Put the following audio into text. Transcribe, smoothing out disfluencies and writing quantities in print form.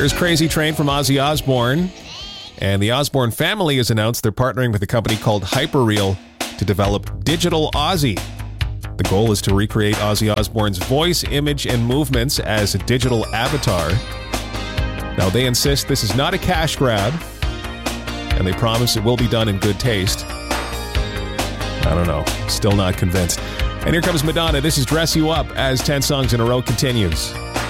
There's Crazy Train from Ozzy Osbourne. And the Osbourne family has announced they're partnering with a company called Hyperreal to develop Digital Ozzy. The goal is to recreate Ozzy Osbourne's voice, image, and movements as a digital avatar. Now, they insist this is not a cash grab, and they promise it will be done in good taste. I don't know. Still not convinced. And here comes Madonna. This is Dress You Up as 10 Songs in a Row continues.